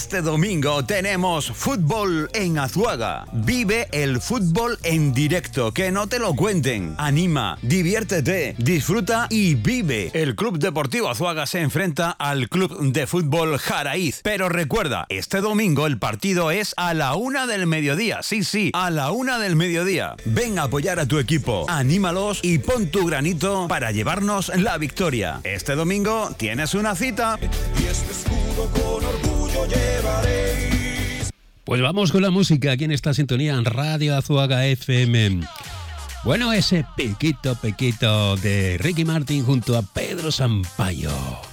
Este domingo tenemos fútbol en Azuaga. Vive el fútbol en directo, que no te lo cuenten. Anima, diviértete, disfruta y vive. El Club Deportivo Azuaga se enfrenta al Club de Fútbol Jaraíz. Pero recuerda, este domingo el partido es a la 1 del mediodía. Sí, a la 1 del mediodía. Ven a apoyar a tu equipo, anímalos y pon tu granito para llevarnos la victoria. Este domingo tienes una cita. Y este escudo con orgullo llevaréis. Pues vamos con la música aquí en esta sintonía en Radio Azuaga FM. Bueno, ese pequito de Ricky Martin junto a Pedro Sampaio.